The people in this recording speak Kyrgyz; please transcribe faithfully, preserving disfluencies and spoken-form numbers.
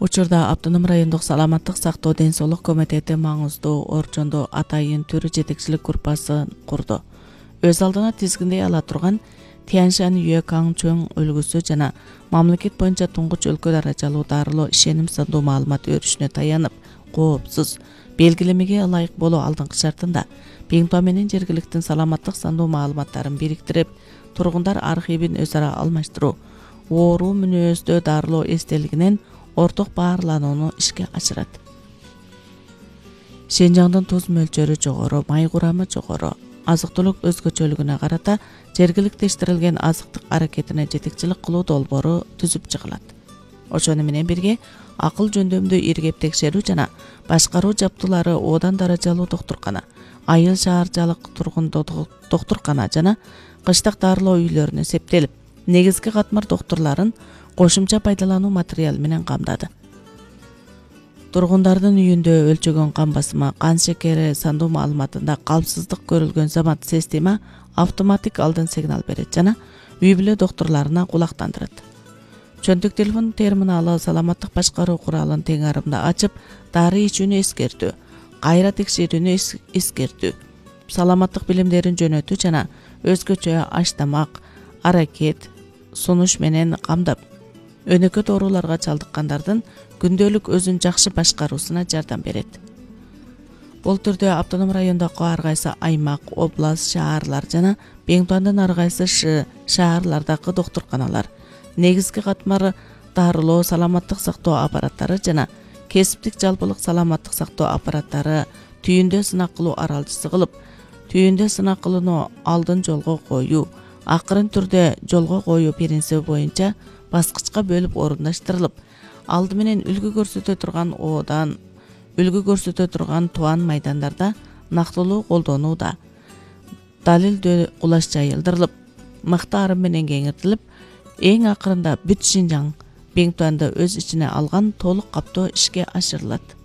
Учурда Автоном райондук саламаттык сактоо ден соолук комитети маңыздуу Орчондо атайын түрү жетекчилик группасын курду. Өз алдына тизгиндей ала турган Тяньшань Юэкаң чоң өлгүсү жана мамлекет боюнча туңгуч өлкө даражалуу дарылоо ишеним сандуу маалымат өрүшүнө таянып, коопсуз белгилемеге ылайык болуу алдыңкы шартында Бингтуа менен жергиликтин саламаттык сандуу маалыматтарын бириктирип, тургундар архивин өз ара алмаштыруу, оору мүнөздө дарылоо эстелигинен орток баарланууну ишке ашырат. Шенжаңдын туз мөлчөрү жогору, май курамы жогору, азык-түлүк өзгөчөлүгүнө карата жергиликтештирилген азыктык аракетине жетекчилик кылуу долбоору түзүп чыгылат. Ошону менен бирге акыл жөндөмдүү иргеп текшерүү жана башкаруу жабдуулары Одан даражалуу доктуркана, айыл шаарчалык тургун доктуркана жана кыштык дарылоо үйлөрүнө септелип, негизги катмар доктурларын кошумча пайдалануу материалы менен камдады. Тургундардын үйүндө өлчөгөн кан басымы, кан шекери сандуу маалыматында калпсыздык көрүлгөн замат система автоматик алдын сигнал берет жана үй бүлө доктурларына кулактандырат. Чөнтөк телефон терминалы саламаттык башкаруу куралын тең арымда ачып, дары ичүүнү эскертүү, кайра текшерүүнү эскертүү, саламаттык билимдерин жөнөтүү жана өзгөчө аш-тамак, аракет, сунуш менен камдап, өнөкөт ооруларга чалдыккандардын күндөлүк өзүн жакшы башкаруусуна жардам берет. Бул түрдө Автоном райондогу ар кайсы аймак, област, шаарлар жана Бингтуандын ар кайсы ш шаарлардагы доктурканалар, негизги катмар дарылоо саламаттык сактоо аппараттары жана кесиптик жалпылык саламаттык сактоо аппараттары түйүндө сынак кылуу аралчысы кылып, түйүндө сынак кылууну алдын жолго коюу, акырын түрдө жолго коюу принциби боюнча баскычка бөлүп орундаштырылып, алды менен үлгү көрсөтө турган оодан, үлгү көрсөтө турган туан майдандарда нактылуу колдонууда, далилдөө кулаш жайылдырылып, мыкты арым менен кеңиртилип, эң акырында бүт Шинжаң Бингтуанды өз ичине алган толук каптоо ишке ашырылат.